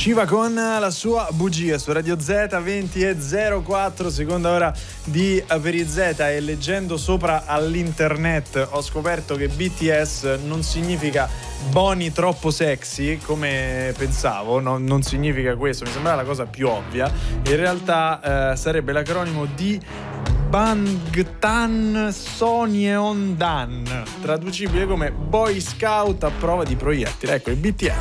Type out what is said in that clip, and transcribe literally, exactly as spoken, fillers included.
Shiva con la sua bugia su Radio Z, venti e zero quattro, seconda ora di Peri Z. E leggendo sopra all'internet ho scoperto che B T S non significa Boni troppo sexy come pensavo, no, non significa questo, mi sembrava la cosa più ovvia. In realtà eh, sarebbe l'acronimo di Bangtan Sonyeondan, traducibile come Boy Scout a prova di proiettile. Ecco, il B T S.